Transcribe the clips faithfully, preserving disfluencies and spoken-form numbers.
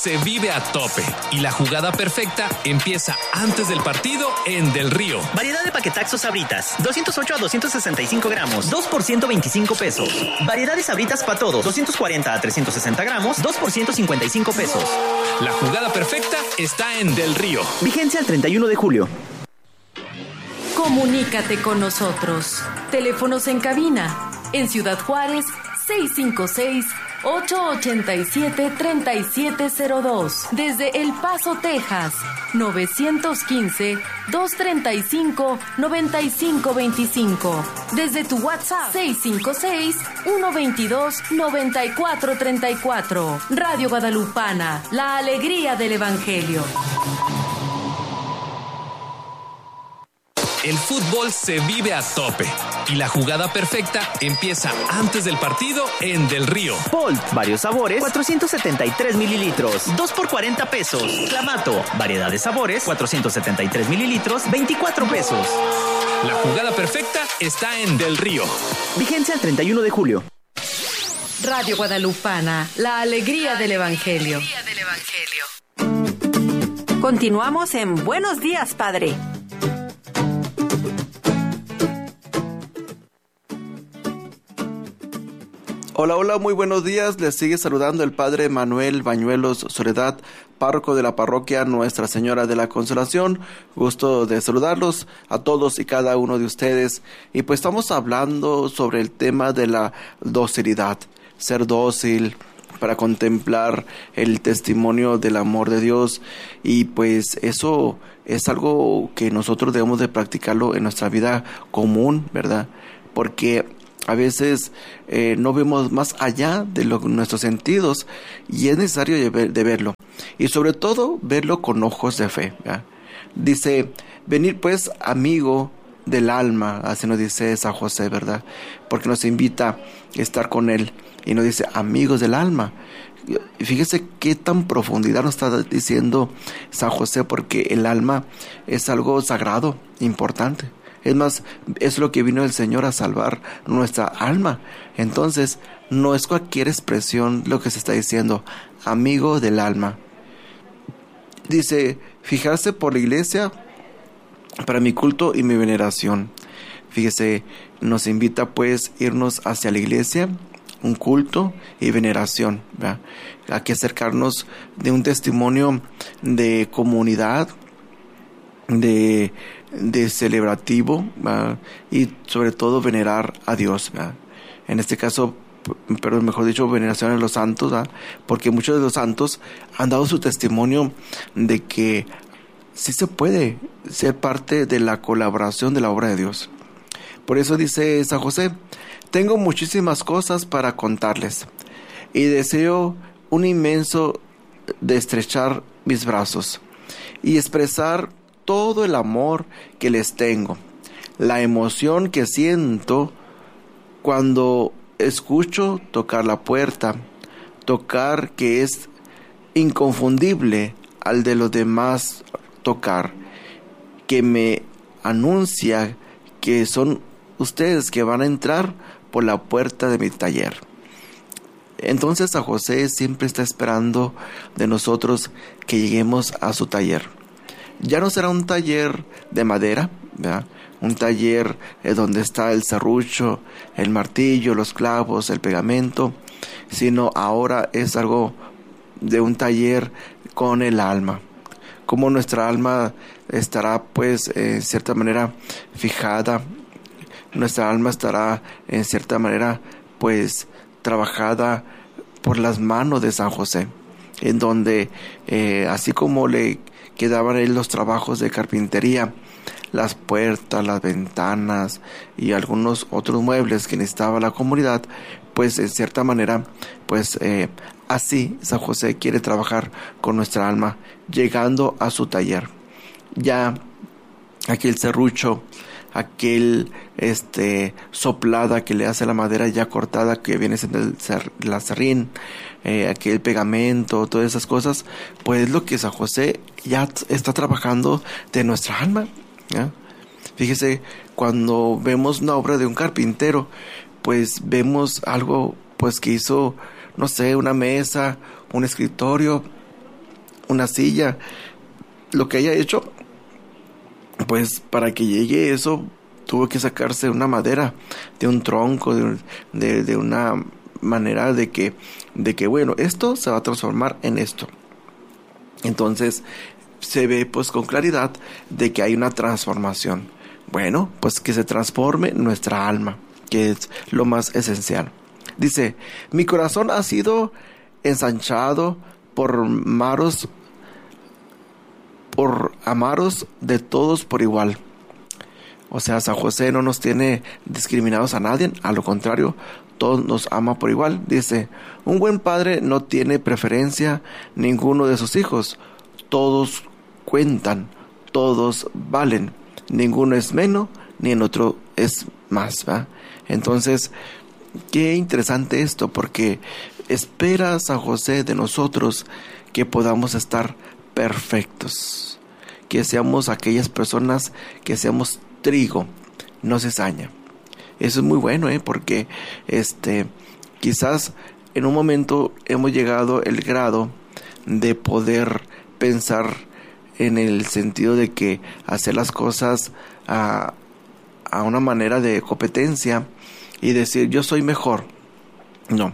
se vive a tope y la jugada perfecta empieza antes del partido en Del Río. Variedad de paquetaxos Sabritas, doscientos ocho a doscientos sesenta y cinco gramos, dos por ciento veinticinco pesos. Variedad de Sabritas para todos, doscientos cuarenta a trescientos sesenta gramos, dos por ciento cincuenta y cinco pesos. La jugada perfecta está en Del Río. Vigencia el treinta y uno de julio. Comunícate con nosotros. Teléfonos en cabina. En Ciudad Juárez, seis cinco seis, ocho ocho siete, tres siete cero dos. Desde El Paso, Texas, nueve uno cinco, dos tres cinco, nueve cinco dos cinco. Desde tu WhatsApp, seis cinco seis, uno dos dos, nueve cuatro tres cuatro. Radio Guadalupana, la alegría del Evangelio. El fútbol se vive a tope y la jugada perfecta empieza antes del partido en Del Río. Bolt, varios sabores, cuatrocientos setenta y tres mililitros, dos por cuarenta pesos. Clamato, variedad de sabores, cuatrocientos setenta y tres mililitros, veinticuatro pesos. La jugada perfecta está en Del Río. Vigencia el treinta y uno de julio. Radio Guadalupana, la alegría del Evangelio. Continuamos en Buenos Días, Padre. Hola, hola, muy buenos días. Les sigue saludando el Padre Manuel Bañuelos Soledad, párroco de la parroquia Nuestra Señora de la Consolación. Gusto de saludarlos a todos y cada uno de ustedes. Y pues estamos hablando sobre el tema de la docilidad, ser dócil para contemplar el testimonio del amor de Dios. Y pues eso es algo que nosotros debemos de practicarlo en nuestra vida común, ¿verdad? Porque a veces eh, no vemos más allá de lo, nuestros sentidos y es necesario de, ver, de verlo. Y sobre todo, verlo con ojos de fe, ¿verdad? Dice, venir pues amigo del alma, así nos dice San José, ¿verdad? Porque nos invita a estar con él y nos dice amigos del alma. Y fíjese qué tan profundidad nos está diciendo San José, porque el alma es algo sagrado, importante. Es más, es lo que vino el Señor a salvar nuestra alma. Entonces, no es cualquier expresión lo que se está diciendo, amigo del alma. Dice, fijarse por la iglesia para mi culto y mi veneración. Fíjese, nos invita pues irnos hacia la iglesia, un culto y veneración, ¿verdad? Hay que acercarnos de un testimonio de comunidad, de de celebrativo, ¿verdad? Y sobre todo venerar a Dios, ¿verdad? En este caso, pero mejor dicho, veneración a los santos, ¿verdad? Porque muchos de los santos han dado su testimonio de que sí se puede ser parte de la colaboración de la obra de Dios. Por eso dice San José, tengo muchísimas cosas para contarles y deseo un inmenso de estrechar mis brazos y expresar todo el amor que les tengo, la emoción que siento cuando escucho tocar la puerta, tocar que es inconfundible al de los demás tocar, que me anuncia que son ustedes que van a entrar por la puerta de mi taller. Entonces San José siempre está esperando de nosotros que lleguemos a su taller. Ya no será un taller de madera, ¿verdad? Un taller eh, donde está el serrucho, el martillo, los clavos, el pegamento, sino ahora es algo de un taller con el alma. Como nuestra alma estará pues en cierta manera fijada, nuestra alma estará en cierta manera pues trabajada por las manos de San José, en donde eh, así como le quedaban a él los trabajos de carpintería, las puertas, las ventanas y algunos otros muebles que necesitaba la comunidad, pues en cierta manera, pues eh, así San José quiere trabajar con nuestra alma, llegando a su taller. Ya aquel serrucho, aquel este soplada que le hace la madera ya cortada, que viene siendo el cer, la serrín, eh, aquel pegamento, todas esas cosas, pues es lo que San José ya está trabajando de nuestra alma, ¿ya? Fíjese, cuando vemos una obra de un carpintero, pues vemos algo pues que hizo, no sé, una mesa, un escritorio, una silla, lo que haya hecho, pues para que llegue eso, tuvo que sacarse una madera de un tronco, de, de, de una manera de que, de que, bueno, esto se va a transformar en esto. Entonces, se ve pues con claridad de que hay una transformación. Bueno, pues que se transforme nuestra alma, que es lo más esencial. Dice, mi corazón ha sido ensanchado por maros, por amaros de todos por igual. O sea, San José no nos tiene discriminados a nadie, a lo contrario, todos nos ama por igual. Dice, un buen padre no tiene preferencia ninguno de sus hijos, todos cuentan, todos valen, ninguno es menos, ni en otro es más, ¿va? Entonces, qué interesante esto, porque espera San José de nosotros que podamos estar perfectos, que seamos aquellas personas que seamos trigo, no cizaña. Eso es muy bueno, ¿eh? Porque este, quizás en un momento hemos llegado al grado de poder pensar en el sentido de que hacer las cosas a, a una manera de competencia y decir yo soy mejor. No,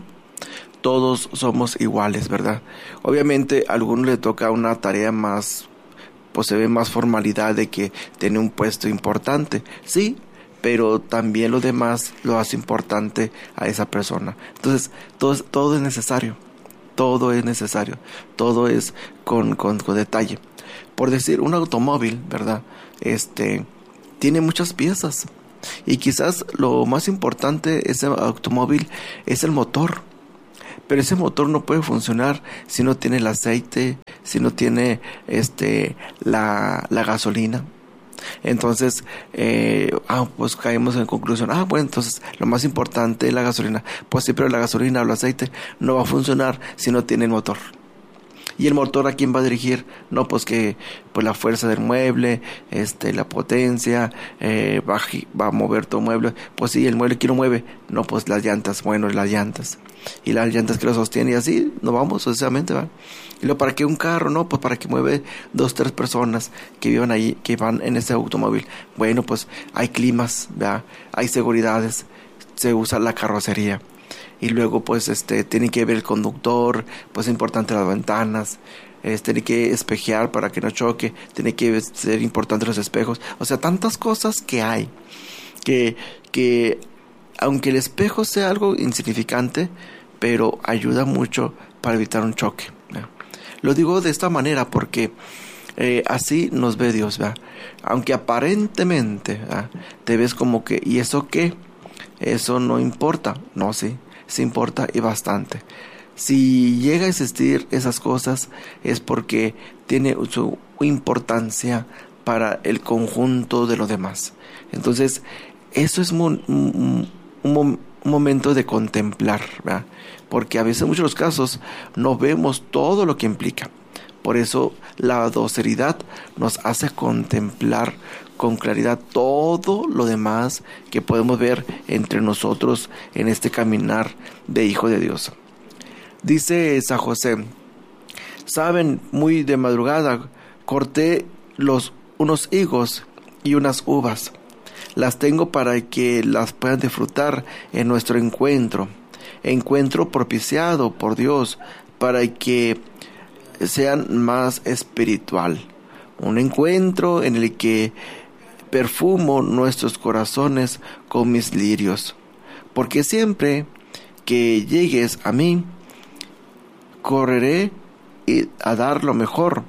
todos somos iguales, ¿verdad? Obviamente a alguno le toca una tarea más, pues se ve más formalidad de que tiene un puesto importante, sí, pero también lo demás lo hace importante a esa persona. Entonces todo, todo es necesario, todo es necesario, todo es con, con, con detalle. Por decir, un automóvil, ¿verdad? Este tiene muchas piezas y quizás lo más importante de ese automóvil es el motor. Pero ese motor no puede funcionar si no tiene el aceite, si no tiene este la, la gasolina. Entonces, eh, ah, pues caemos en conclusión, ah, bueno, entonces lo más importante es la gasolina. Pues sí, pero la gasolina o el aceite no va a funcionar si no tiene el motor. ¿Y el motor a quién va a dirigir? No, pues que pues la fuerza del mueble, este, la potencia, eh, va, va a mover todo el mueble. Pues sí, el mueble, ¿quién lo mueve? No, pues las llantas, bueno, las llantas. Y las llantas que lo sostienen y así nos vamos sucesivamente, ¿va? Y luego, ¿para qué un carro? No, pues para que mueve dos, tres personas que vivan ahí, que van en ese automóvil. Bueno, pues hay climas, ¿verdad? Hay seguridades, se usa la carrocería. Y luego pues este tiene que ver el conductor, pues es importante las ventanas, eh, tiene que espejear para que no choque, tiene que ser importante los espejos, o sea, tantas cosas que hay, que, que aunque el espejo sea algo insignificante, pero ayuda mucho para evitar un choque, ¿no? Lo digo de esta manera porque eh, así nos ve Dios, ¿verdad? Aunque aparentemente, ¿verdad?, te ves como que, ¿y eso qué? Eso no importa, no, sí. Se importa y bastante. Si llega a existir esas cosas es porque tiene su importancia para el conjunto de los demás. Entonces eso es un, un, un, un momento de contemplar, ¿verdad? Porque a veces en muchos casos no vemos todo lo que implica. Por eso la docilidad nos hace contemplar con claridad todo lo demás que podemos ver entre nosotros en este caminar de hijo de Dios. Dice San José, saben, muy de madrugada corté los, unos higos y unas uvas. Las tengo para que las puedan disfrutar en nuestro encuentro. Encuentro propiciado por Dios para que sean más espiritual. Un encuentro en el que perfumo nuestros corazones con mis lirios. Porque siempre que llegues a mí, correré a dar lo mejor,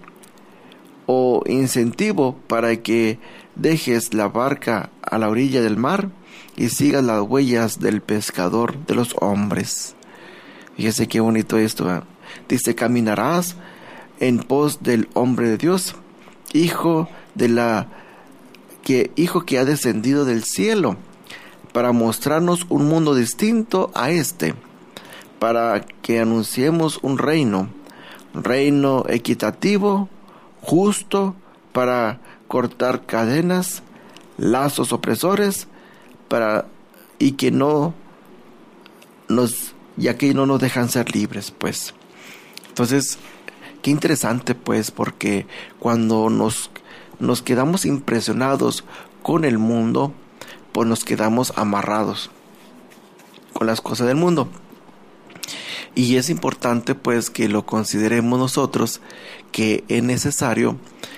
o incentivo para que dejes la barca a la orilla del mar y sigas las huellas del pescador de los hombres. Fíjese qué bonito esto, ¿eh? Dice, caminarás en pos del hombre de Dios, hijo de la que hijo que ha descendido del cielo para mostrarnos un mundo distinto a este, para que anunciemos un reino, un reino equitativo, justo, para cortar cadenas, lazos opresores, para y que no nos ya que no nos dejan ser libres, pues. Entonces, Qué interesante, pues, porque cuando nos, nos quedamos impresionados con el mundo, pues nos quedamos amarrados con las cosas del mundo. Y es importante, pues, que lo consideremos nosotros, que es necesario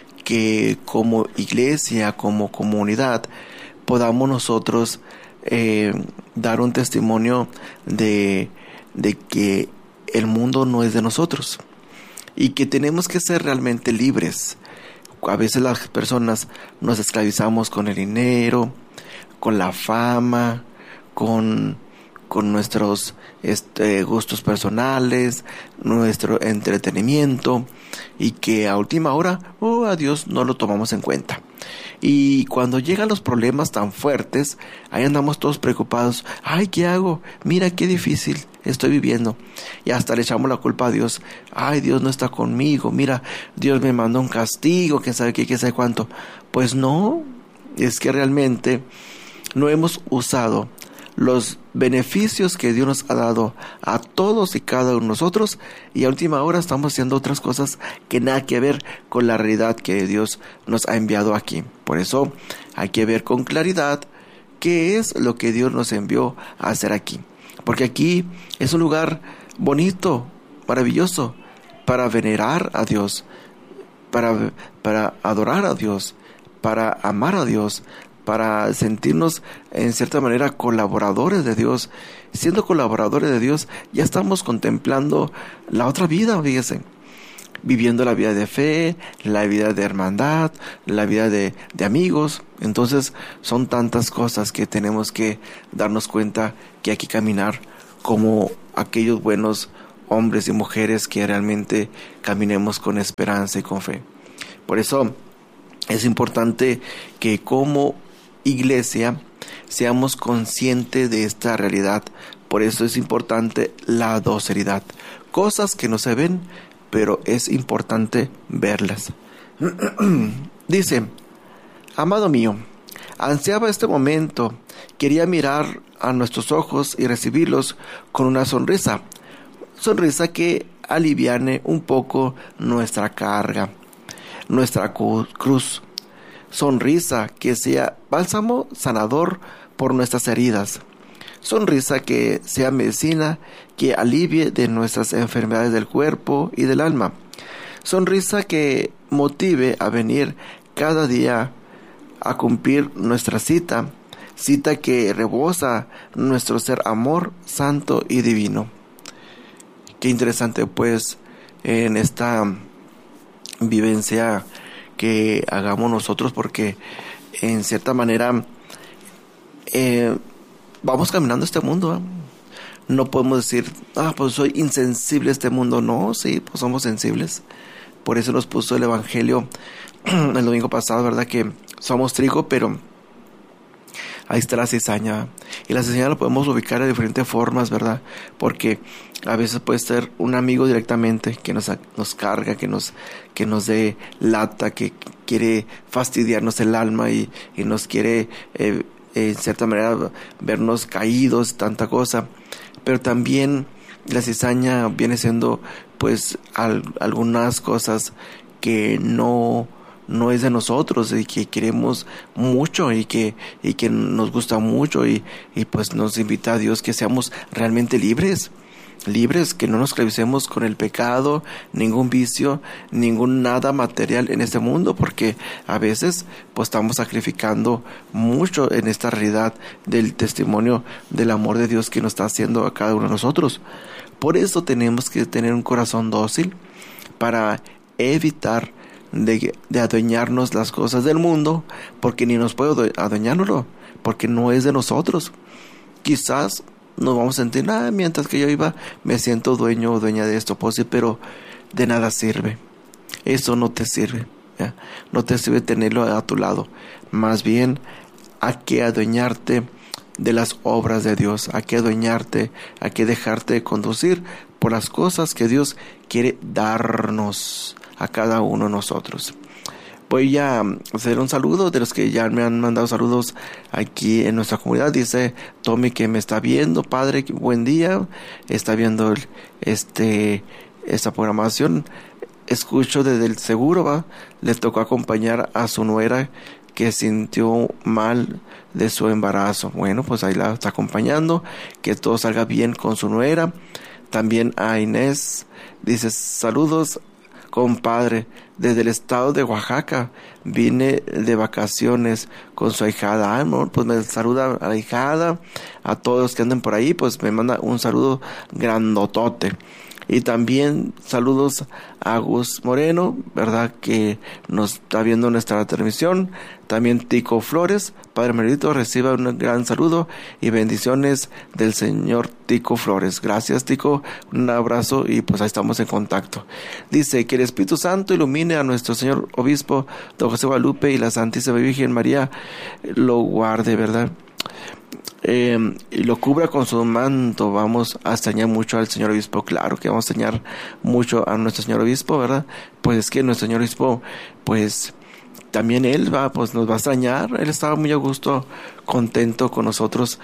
que como iglesia, como comunidad, podamos nosotros eh, dar un testimonio de, de que el mundo no es de nosotros y que tenemos que ser realmente libres. A veces las personas nos esclavizamos con el dinero, con la fama, con, con nuestros este, gustos personales, nuestro entretenimiento, y que a última hora, oh, a Dios no lo tomamos en cuenta. Y cuando llegan los problemas tan fuertes, ahí andamos todos preocupados. Ay, ¿qué hago? Mira qué difícil estoy viviendo. Y hasta le echamos la culpa a Dios. Ay, Dios no está conmigo. Mira, Dios me mandó un castigo, quién sabe qué, quién sabe cuánto. Pues no, es que realmente no hemos usado los beneficios que Dios nos ha dado a todos y cada uno de nosotros, y a última hora estamos haciendo otras cosas que nada que ver con la realidad que Dios nos ha enviado aquí. Por eso hay que ver con claridad qué es lo que Dios nos envió a hacer aquí, porque aquí es un lugar bonito, maravilloso, para venerar a Dios, para, para adorar a Dios, para amar a Dios, para sentirnos en cierta manera colaboradores de Dios. Siendo colaboradores de Dios, ya estamos contemplando la otra vida, fíjense, viviendo la vida de fe, la vida de hermandad, la vida de, de amigos. Entonces son tantas cosas que tenemos que darnos cuenta que hay que caminar como aquellos buenos hombres y mujeres que realmente caminemos con esperanza y con fe. Por eso es importante que como iglesia seamos conscientes de esta realidad. Por eso es importante la docilidad. Cosas que no se ven, pero es importante verlas. Dice: amado mío, ansiaba este momento, quería mirar a nuestros ojos y recibirlos con una sonrisa, sonrisa que aliviane un poco nuestra carga, nuestra cruz. Sonrisa que sea bálsamo sanador por nuestras heridas. Sonrisa que sea medicina que alivie de nuestras enfermedades del cuerpo y del alma. Sonrisa que motive a venir cada día a cumplir nuestra cita, cita que rebosa nuestro ser amor santo y divino. Qué interesante, pues, en esta vivencia que hagamos nosotros, porque en cierta manera eh, vamos caminando este mundo, ¿eh? No podemos decir, ah, pues soy insensible a este mundo. No, sí, pues somos sensibles. Por eso nos puso el Evangelio el domingo pasado, ¿verdad? Que somos trigo, pero ahí está la cizaña. Y la cizaña lo podemos ubicar de diferentes formas, ¿verdad? Porque a veces puede ser un amigo directamente que nos, nos carga, que nos, que nos dé lata, que quiere fastidiarnos el alma y, y nos quiere, eh, en cierta manera, vernos caídos, tanta cosa. Pero también la cizaña viene siendo, pues, al, algunas cosas que no... no es de nosotros y que queremos mucho y que, y que nos gusta mucho y, y pues nos invita a Dios que seamos realmente libres, libres, que no nos esclavicemos con el pecado, ningún vicio, ningún nada material en este mundo, porque a veces pues estamos sacrificando mucho en esta realidad del testimonio del amor de Dios que nos está haciendo a cada uno de nosotros. Por eso tenemos que tener un corazón dócil para evitar De, de adueñarnos las cosas del mundo, porque ni nos puede adueñárnoslo, porque no es de nosotros. Quizás nos vamos a sentir, ah, mientras que yo iba, me siento dueño o dueña de esto, pues sí, pero de nada sirve. Eso no te sirve, ¿ya? No te sirve tenerlo a tu lado. Más bien, hay que adueñarte de las obras de Dios, hay que adueñarte, hay que dejarte conducir por las cosas que Dios quiere darnos a cada uno de nosotros. Voy a hacer un saludo de los que ya me han mandado saludos aquí en nuestra comunidad. Dice Tommy que me está viendo, padre, buen día, está viendo el, este esta programación. escucho desde el seguro, va, le tocó acompañar a su nuera que sintió mal de su embarazo. Bueno, pues ahí la está acompañando, que todo salga bien con su nuera. También a Inés, dice, saludos, compadre, desde el estado de Oaxaca, vine de vacaciones con su ahijada. Ah, no, pues me saluda a la ahijada, a todos los que anden por ahí, pues me manda un saludo grandotote. Y también saludos a Gus Moreno, ¿verdad? Que nos está viendo nuestra transmisión. También Tico Flores. Padre Merito, reciba un gran saludo y bendiciones del señor Tico Flores. Gracias, Tico. Un abrazo y pues ahí estamos en contacto. Dice que el Espíritu Santo ilumine a nuestro señor obispo, don José Guadalupe, y la Santísima Virgen María lo guarde, ¿verdad? Eh, y lo cubra con su manto. Vamos a extrañar mucho al señor obispo. Claro que vamos a extrañar mucho a nuestro señor obispo, ¿verdad? Pues es que nuestro señor obispo, pues también él va, pues nos va a extrañar. Él estaba muy a gusto, contento con nosotros,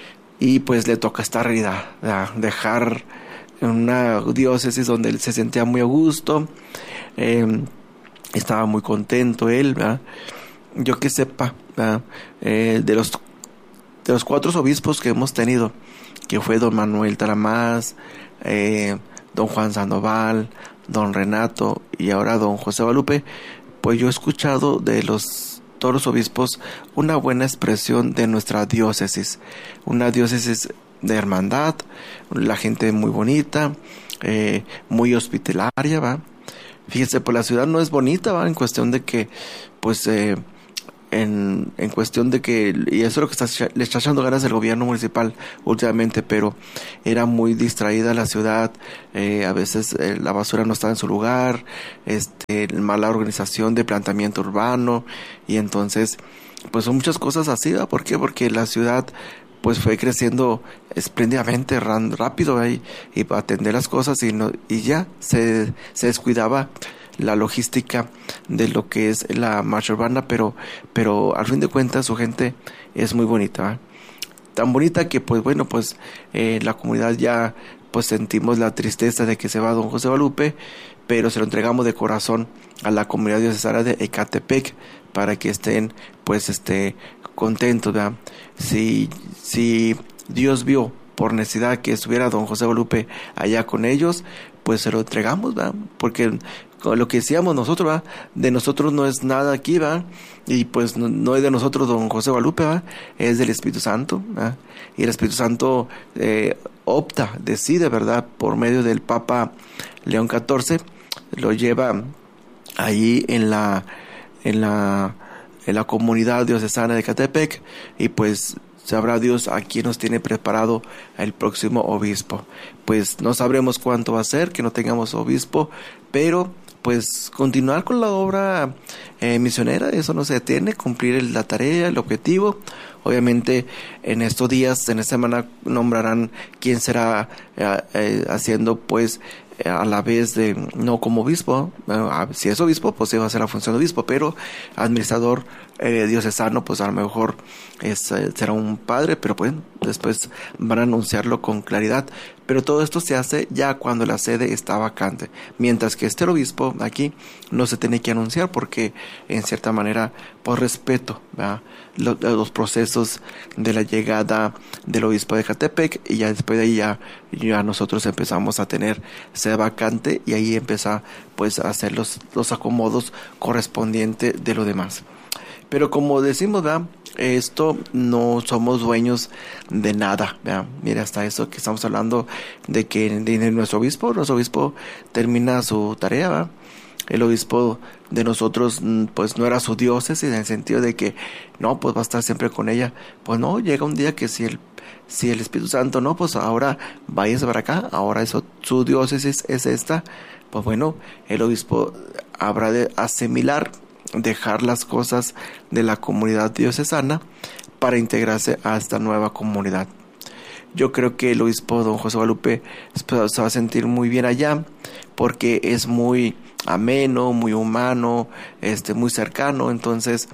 y pues le toca esta realidad, ¿verdad? Dejar una diócesis donde él se sentía muy a gusto, eh, estaba muy contento él, ¿verdad? Yo que sepa, ¿verdad? Eh, de los De los cuatro obispos que hemos tenido, que fue don Manuel Taramás, eh, don Juan Sandoval, don Renato y ahora don José Guadalupe, pues yo he escuchado de los todos los obispos una buena expresión de nuestra diócesis, una diócesis de hermandad, la gente muy bonita, eh, muy hospitalaria, va. Fíjese, pues la ciudad no es bonita, va, en cuestión de que, pues, eh, En, en cuestión de que, y eso es lo que está, le está echando ganas el gobierno municipal últimamente, pero era muy distraída la ciudad, eh, a veces eh, la basura no estaba en su lugar, este, mala organización de planteamiento urbano, y entonces pues son muchas cosas así, ¿verdad? ¿Por qué? Porque la ciudad pues fue creciendo espléndidamente rápido, ¿eh? Y para atender las cosas y, no, y ya se, se descuidaba la logística de lo que es la marcha urbana, pero pero al fin de cuentas su gente es muy bonita, ¿eh? Tan bonita que pues bueno, pues eh, la comunidad ya pues sentimos la tristeza de que se va don José Guadalupe, pero se lo entregamos de corazón a la comunidad diocesana de Ecatepec para que estén pues este contentos, ¿verdad? Si, si Dios vio por necesidad que estuviera don José Guadalupe allá con ellos, pues se lo entregamos, ¿verdad? Porque lo que decíamos nosotros, ¿va? De nosotros no es nada aquí, ¿va? Y pues no, no es de nosotros don José Guadalupe, ¿va? Es del Espíritu Santo, ¿va? Y el Espíritu Santo eh, opta, decide, ¿verdad? Por medio del Papa León catorce, lo lleva ahí en la en la en la comunidad diocesana de Ecatepec, y pues sabrá Dios a quién nos tiene preparado el próximo obispo. Pues no sabremos cuánto va a ser que no tengamos obispo, pero pues continuar con la obra eh, misionera, eso no se detiene, cumplir la tarea, el objetivo. Obviamente en estos días, en esta semana, nombrarán quién será eh, eh, haciendo pues eh, a la vez de, no como obispo, eh, si es obispo pues se va a hacer la función de obispo, pero administrador eh, diocesano pues a lo mejor es, eh, será un padre, pero pues después van a anunciarlo con claridad. Pero todo esto se hace ya cuando la sede está vacante, mientras que este obispo aquí no se tiene que anunciar porque en cierta manera por respeto, ¿verdad? Los, los procesos de la llegada del obispo de Ecatepec, y ya después de ahí ya, ya nosotros empezamos a tener sede vacante, y ahí empieza pues a hacer los, los acomodos correspondientes de lo demás. Pero como decimos, ¿verdad? Esto no somos dueños de nada, ¿verdad? Mira, hasta eso que estamos hablando de que de nuestro obispo, nuestro obispo termina su tarea, ¿verdad? El obispo de nosotros pues no era su diócesis, en el sentido de que no, pues va a estar siempre con ella. Pues no, llega un día que si el si el Espíritu Santo no, pues ahora váyase para acá, ahora eso, su diócesis es esta, pues bueno, el obispo habrá de asimilar, dejar las cosas de la comunidad diocesana para integrarse a esta nueva comunidad. Yo creo que el obispo don José Guadalupe se va a sentir muy bien allá, porque es muy ameno, muy humano, este, muy cercano, entonces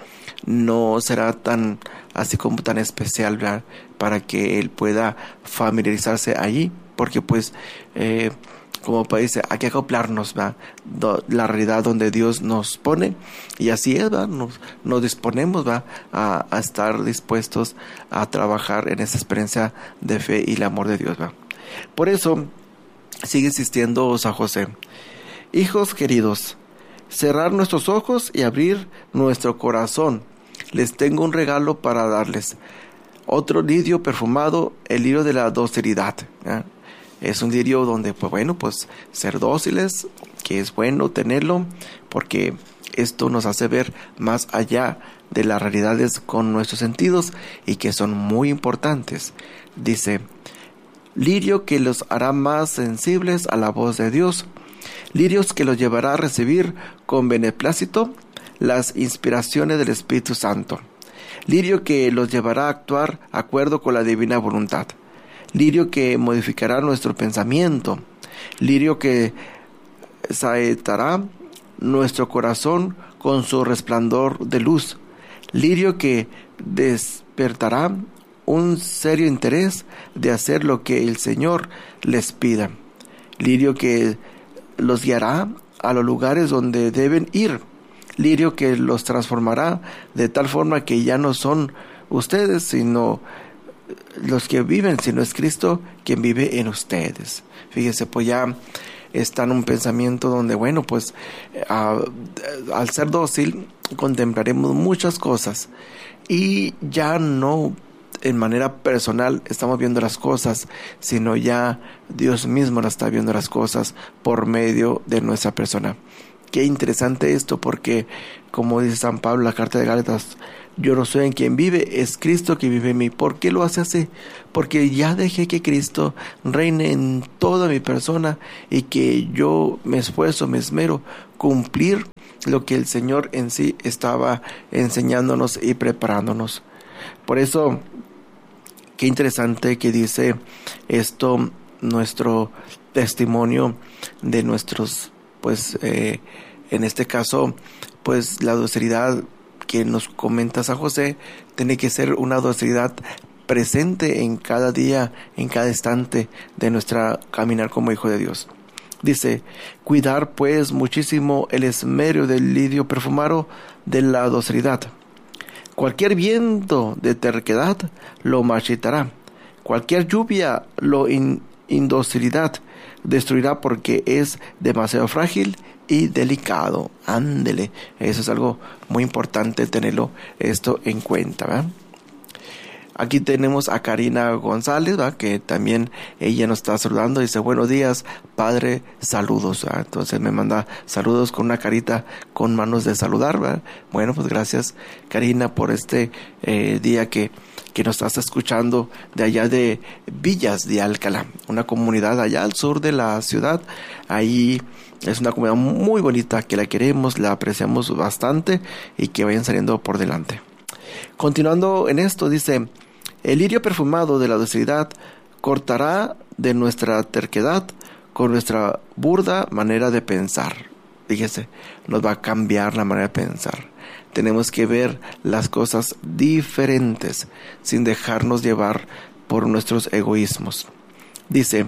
no será tan así como tan especial, ¿verdad? Para que él pueda familiarizarse allí, porque pues eh, como país hay que acoplarnos, ¿va? Do, la realidad donde Dios nos pone, y así es, ¿va? Nos, nos disponemos, ¿va? A, a estar dispuestos a trabajar en esa experiencia de fe y el amor de Dios, ¿va? Por eso sigue insistiendo San José: hijos queridos, cerrar nuestros ojos y abrir nuestro corazón. Les tengo un regalo para darles. Otro lirio perfumado, el lirio de la docilidad, ¿eh? Es un lirio donde, pues bueno, pues ser dóciles, que es bueno tenerlo, porque esto nos hace ver más allá de las realidades con nuestros sentidos y que son muy importantes. Dice: lirio que los hará más sensibles a la voz de Dios, lirios que los llevará a recibir con beneplácito las inspiraciones del Espíritu Santo, lirio que los llevará a actuar de acuerdo con la divina voluntad, lirio que modificará nuestro pensamiento, lirio que saetará nuestro corazón con su resplandor de luz, lirio que despertará un serio interés de hacer lo que el Señor les pida, lirio que los guiará a los lugares donde deben ir, lirio que los transformará de tal forma que ya no son ustedes, sino los que viven, sino es Cristo quien vive en ustedes. Fíjese, pues ya está en un pensamiento donde, bueno, pues a, al ser dócil contemplaremos muchas cosas y ya no en manera personal estamos viendo las cosas, sino ya Dios mismo las está viendo las cosas por medio de nuestra persona. Qué interesante esto, porque como dice San Pablo en la carta de Gálatas: yo no soy en quien vive, es Cristo que vive en mí. ¿Por qué lo hace así? Porque ya dejé que Cristo reine en toda mi persona y que yo me esfuerzo, me esmero cumplir lo que el Señor en sí estaba enseñándonos y preparándonos. Por eso, qué interesante que dice esto nuestro testimonio de nuestros, pues eh, en este caso, pues la docilidad que nos comenta San José tiene que ser una docilidad presente en cada día, en cada instante de nuestra caminar como hijo de Dios. Dice: cuidar pues muchísimo el esmero del lirio perfumado de la docilidad. Cualquier viento de terquedad lo marchitará, cualquier lluvia lo in, indocilidad destruirá, porque es demasiado frágil y delicado. Ándele, eso es algo muy importante tenerlo esto en cuenta, ¿verdad? Aquí tenemos a Karina González, ¿verdad? Que también ella nos está saludando. Dice: buenos días, padre, saludos, ¿verdad? Entonces me manda saludos con una carita con manos de saludar, ¿verdad? Bueno, pues gracias, Karina, por este eh, día que, que nos estás escuchando de allá de Villas de Alcalá, una comunidad allá al sur de la ciudad. Ahí es una comunidad muy bonita, que la queremos, la apreciamos bastante, y que vayan saliendo por delante. Continuando en esto, dice: el lirio perfumado de la docilidad cortará de nuestra terquedad con nuestra burda manera de pensar. Fíjese, nos va a cambiar la manera de pensar. Tenemos que ver las cosas diferentes, sin dejarnos llevar por nuestros egoísmos. Dice: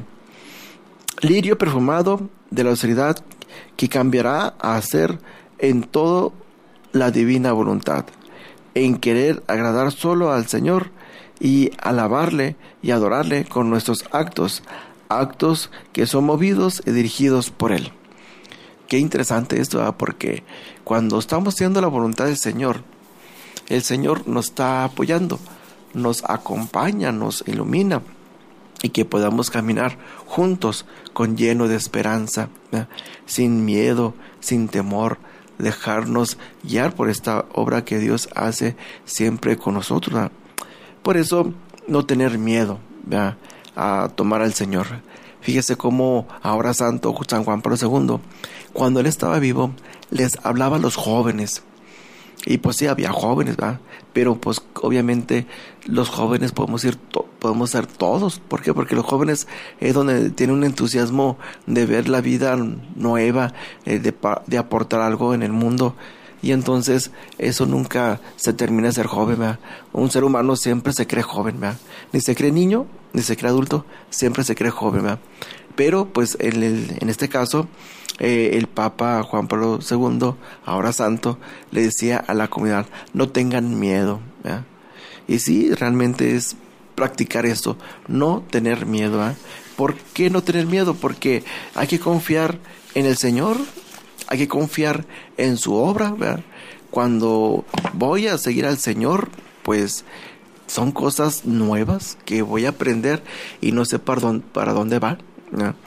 lirio perfumado de la docilidad, que cambiará a hacer en todo la divina voluntad, en querer agradar solo al Señor y alabarle y adorarle con nuestros actos, actos que son movidos y dirigidos por Él. Qué interesante esto, ¿verdad? Porque cuando estamos haciendo la voluntad del Señor, el Señor nos está apoyando, nos acompaña, nos ilumina, y que podamos caminar juntos con lleno de esperanza, ¿verdad? Sin miedo, sin temor, dejarnos guiar por esta obra que Dios hace siempre con nosotros, ¿verdad? Por eso, no tener miedo, ¿verdad?, a tomar al Señor. Fíjese cómo ahora Santo San Juan Pablo segundo, cuando él estaba vivo, les hablaba a los jóvenes. Y pues sí, había jóvenes, ¿verdad? Pero pues obviamente los jóvenes podemos ir, to- podemos ser todos. ¿Por qué? Porque los jóvenes es donde tienen un entusiasmo de ver la vida nueva, eh, de, pa- de aportar algo en el mundo. y entonces eso nunca se termina de ser joven, ¿verdad? Un ser humano siempre se cree joven, ¿verdad? Ni se cree niño, ni se cree adulto, siempre se cree joven, ¿verdad? Pero pues en, el, en este caso, eh, el Papa Juan Pablo segundo, ahora santo, le decía a la comunidad, no tengan miedo, ¿verdad? Y sí, realmente es practicar esto, no tener miedo, ¿verdad? ¿Por qué no tener miedo? Porque hay que confiar en el Señor, hay que confiar en su obra, ¿verdad? Cuando voy a seguir al Señor, pues son cosas nuevas que voy a aprender y no sé para dónde, para dónde va, ¿no?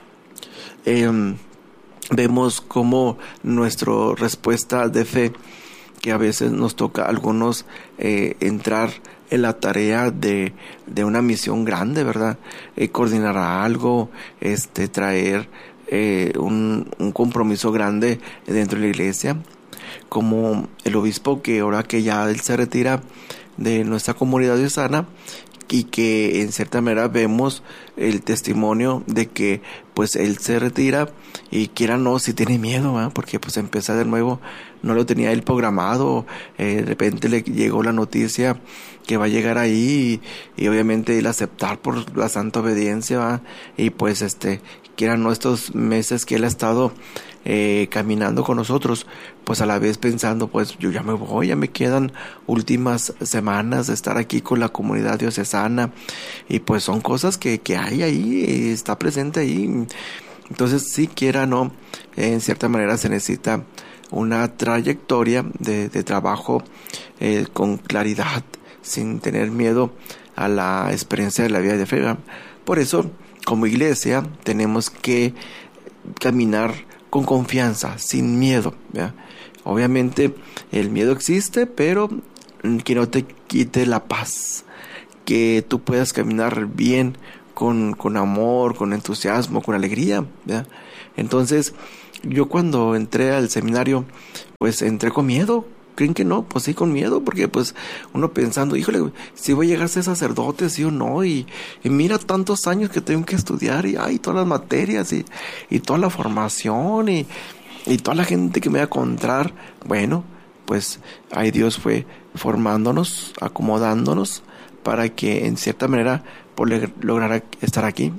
Eh, vemos cómo nuestra respuesta de fe, que a veces nos toca a algunos eh, entrar en la tarea de, de una misión grande, ¿verdad? Eh, coordinar algo, este, traer eh, un, un compromiso grande dentro de la iglesia, como el obispo que ahora que ya él se retira de nuestra comunidad diocesana, y que en cierta manera vemos el testimonio de que pues él se retira y quiera o no, si tiene miedo, ¿eh? Porque pues empezar de nuevo no lo tenía él programado, eh, de repente le llegó la noticia que va a llegar ahí y, y obviamente él aceptar por la santa obediencia, ¿eh? Y pues este quiera o no, estos meses que él ha estado eh, caminando con nosotros, pues a la vez pensando, pues yo ya me voy, ya me quedan últimas semanas de estar aquí con la comunidad diocesana, y pues son cosas que, que hay ahí, está presente ahí. Entonces sí, quiera o no, en cierta manera se necesita una trayectoria de, de trabajo eh, con claridad, sin tener miedo a la experiencia de la vida de fe, ¿verdad? Por eso, como iglesia, tenemos que caminar con confianza, sin miedo, ¿verdad? Obviamente el miedo existe, pero que no te quite la paz, que tú puedas caminar bien, con, con amor, con entusiasmo, con alegría, ¿verdad? Entonces, yo cuando entré al seminario, pues entré con miedo. ¿Creen que no? Pues sí, con miedo, porque pues uno pensando, híjole, si voy a llegar a ser sacerdote, sí o no, y, y mira tantos años que tengo que estudiar, y ay, todas las materias, y, y toda la formación, y, y toda la gente que me va a encontrar. Bueno, pues ahí Dios fue formándonos, acomodándonos, para que en cierta manera pues, lograr estar aquí.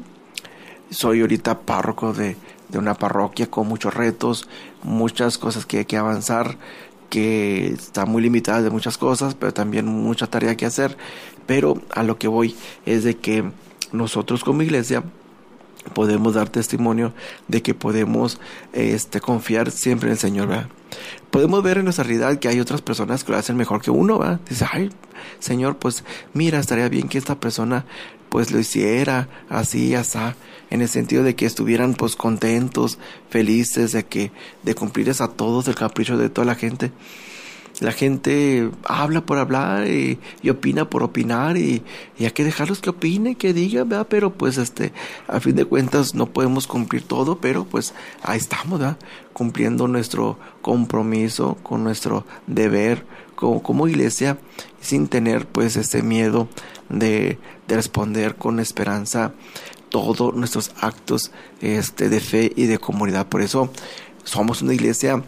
Soy ahorita párroco de, de una parroquia con muchos retos, muchas cosas que hay que avanzar, que está muy limitada de muchas cosas, pero también mucha tarea que hacer. Pero a lo que voy es de que nosotros como iglesia podemos dar testimonio de que podemos este, confiar siempre en el Señor, ¿verdad? Podemos ver en nuestra realidad que hay otras personas que lo hacen mejor que uno, ¿verdad? Dice, ay, Señor, pues mira, estaría bien que esta persona pues lo hiciera así, asá, en el sentido de que estuvieran pues contentos, felices de que de cumplirles a todos el capricho de toda la gente. La gente habla por hablar y, y opina por opinar, y, y hay que dejarlos que opinen, que digan, ¿verdad? Pero pues este, a fin de cuentas no podemos cumplir todo, pero pues ahí estamos, ¿verdad? Cumpliendo nuestro compromiso con nuestro deber como, como iglesia, sin tener pues ese miedo de, de responder con esperanza todos nuestros actos este, de fe y de comunidad. Por eso somos una iglesia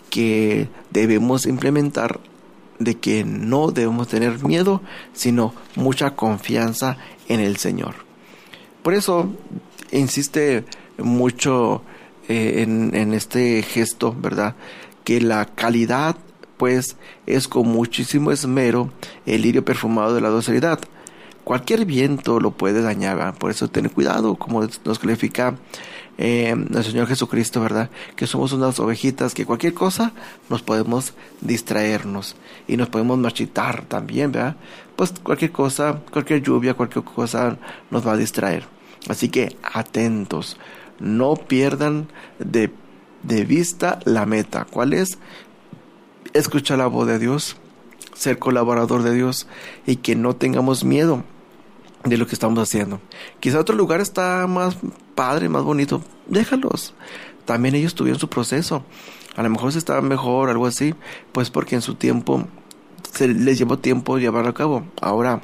que debemos implementar de que no debemos tener miedo, sino mucha confianza en el Señor. Por eso insiste mucho eh, en, en este gesto, ¿verdad? Que la calidad, pues, es con muchísimo esmero el lirio perfumado de la docilidad. Cualquier viento lo puede dañar, ¿verdad? Por eso ten cuidado, como nos califica eh, el Señor Jesucristo, ¿verdad? Que somos unas ovejitas que cualquier cosa nos podemos distraernos y nos podemos marchitar también, ¿verdad? Pues cualquier cosa, cualquier lluvia, cualquier cosa nos va a distraer. Así que atentos, no pierdan de, de vista la meta. ¿Cuál es? Escuchar la voz de Dios, ser colaborador de Dios, y que no tengamos miedo de lo que estamos haciendo. Quizá otro lugar está más padre, más bonito, déjalos. También ellos tuvieron su proceso. A lo mejor se estaba mejor, algo así, pues porque en su tiempo se les llevó tiempo llevarlo a cabo. Ahora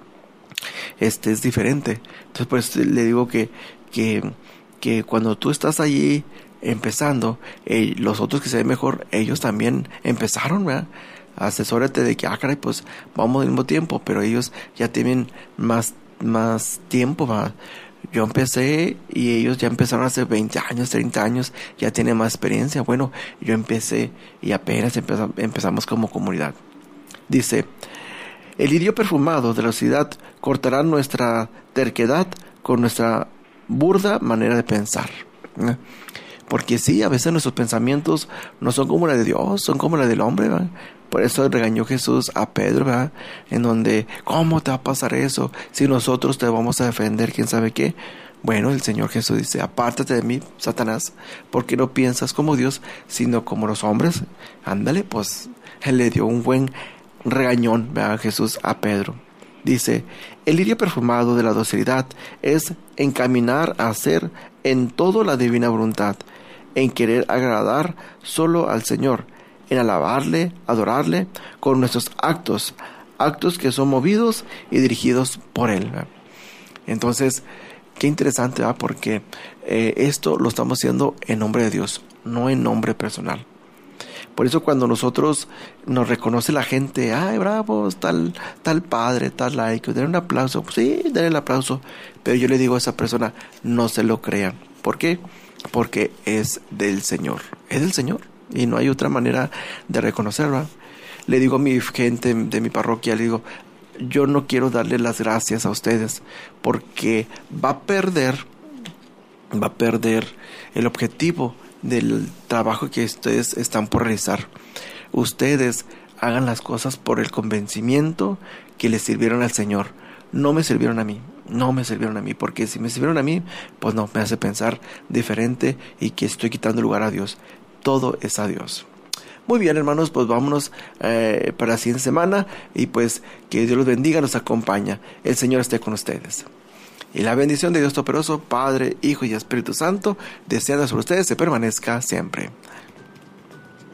este es diferente. Entonces pues le digo que que, que cuando tú estás allí empezando, eh, los otros que se ven mejor, ellos también empezaron, ¿verdad? Asesórate de que, ah, caray, pues vamos al mismo tiempo, pero ellos ya tienen más, más tiempo, ¿verdad? Yo empecé y ellos ya empezaron hace veinte años, treinta años, ya tienen más experiencia. Bueno, yo empecé y apenas empezamos, empezamos como comunidad. Dice, el lirio perfumado de la ciudad cortará nuestra terquedad con nuestra burda manera de pensar. ¿Eh? Porque sí, a veces nuestros pensamientos no son como la de Dios, son como la del hombre, ¿verdad? Por eso regañó Jesús a Pedro, ¿verdad? En donde, ¿cómo te va a pasar eso? Si nosotros te vamos a defender, ¿quién sabe qué? Bueno, el Señor Jesús dice, apártate de mí, Satanás, porque no piensas como Dios, sino como los hombres. Ándale, pues, Él le dio un buen regañón, ¿verdad? Jesús a Pedro. Dice, el lirio perfumado de la docilidad es encaminar a hacer en todo la divina voluntad, en querer agradar solo al Señor, en alabarle, adorarle con nuestros actos, actos que son movidos y dirigidos por Él, ¿verdad? Entonces, qué interesante, ¿verdad? Porque eh, esto lo estamos haciendo en nombre de Dios, no en nombre personal. Por eso cuando nosotros nos reconoce la gente, ay, bravo, tal, tal padre, tal laico, denle un aplauso. Pues sí, denle el aplauso. Pero yo le digo a esa persona, no se lo crean. ¿Por qué? Porque es del Señor. Es del Señor. Y no hay otra manera de reconocerla. Le digo a mi gente de mi parroquia, le digo, yo no quiero darle las gracias a ustedes, porque va a perder, va a perder el objetivo del trabajo que ustedes están por realizar. Ustedes hagan las cosas por el convencimiento que les sirvieron al Señor. No me sirvieron a mí, no me sirvieron a mí, porque si me sirvieron a mí, pues no, me hace pensar diferente y que estoy quitando lugar a Dios. Todo es a Dios. Muy bien, hermanos, pues vámonos eh, para la siguiente semana y pues que Dios los bendiga, nos acompaña. El Señor esté con ustedes. Y la bendición de Dios Todopoderoso, Padre, Hijo y Espíritu Santo, deseando sobre ustedes se permanezca siempre.